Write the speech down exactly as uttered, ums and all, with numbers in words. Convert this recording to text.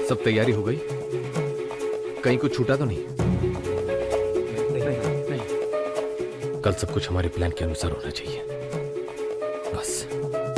सब तैयारी हो गई? कहीं कुछ छूटा तो नहीं? नहीं, नहीं। कल सब कुछ हमारे प्लान के अनुसार होना चाहिए। बस